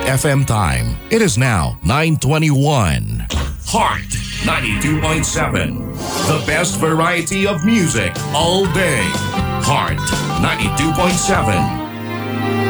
FM time. It is now 9:21. Heart 92.7. The best variety of music all day. Heart 92.7.